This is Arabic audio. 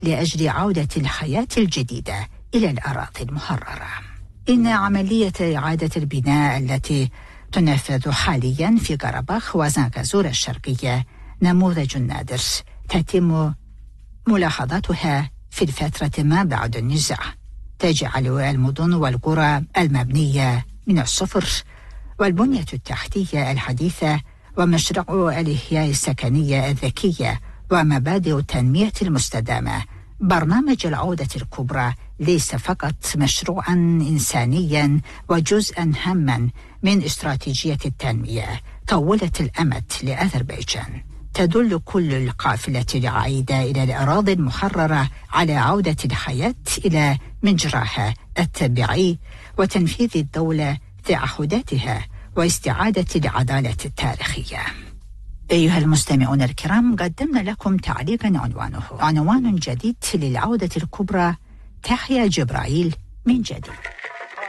لأجل عودة الحياة الجديدة إلى الأراضي المحررة. إن عملية إعادة البناء التي تنفذ حاليا في قرباخ وزنغازور الشرقية نموذج نادر تتم ملاحظتها في الفترة ما بعد النزاع، تجعل المدن والقرى المبنية من الصفر والبنية التحتية الحديثة ومشروع الإحياء السكنية الذكية ومبادئ التنمية المستدامة. برنامج العودة الكبرى ليس فقط مشروعا إنسانيا وجزءا هاما من استراتيجية التنمية طويلة الأمد لأذربيجان. تدل كل القافلة العائدة إلى الأراضي المحررة على عودة الحياة إلى مجراها الطبيعي وتنفيذ الدولة تعهداتها واستعادة العدالة التاريخية. أيها المستمعون الكرام، قدمنا لكم تعليقا عنوانه عنوان جديد للعودة الكبرى، تحيا جبرائيل من جديد.